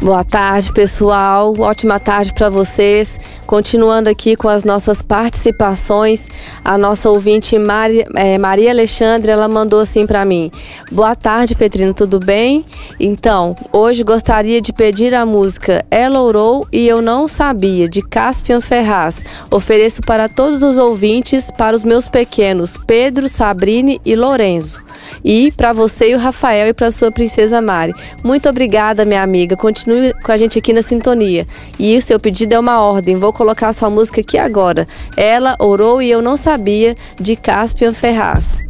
Boa tarde, pessoal. Ótima tarde para vocês. Continuando aqui com as nossas participações, a nossa ouvinte Maria Alexandre, ela mandou assim para mim: boa tarde, Petrina, tudo bem? Então, hoje gostaria de pedir a música Ela Orou e Eu Não Sabia, de Caspian Ferraz. Ofereço para todos os ouvintes, para os meus pequenos Pedro, Sabrine e Lorenzo. E para você e o Rafael e para sua princesa Mari. Muito obrigada, minha amiga. Continue com a gente aqui na sintonia. E o seu pedido é uma ordem. Vou colocar a sua música aqui agora. Ela Orou e Eu Não Sabia, de Caspian Ferraz.